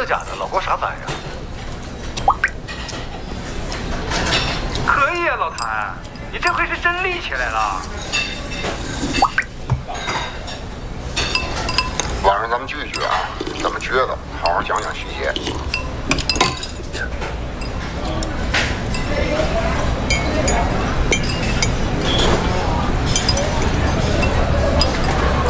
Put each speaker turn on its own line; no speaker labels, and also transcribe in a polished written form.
假的，老郭啥反应？可以啊，老谭，你这回是真立起来了。
晚上咱们聚一聚啊，怎么撅的，好好讲讲细节。